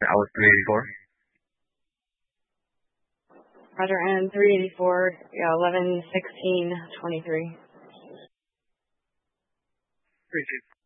I was 384. Roger, and 384, yeah, 11, 16, 23. 3-2.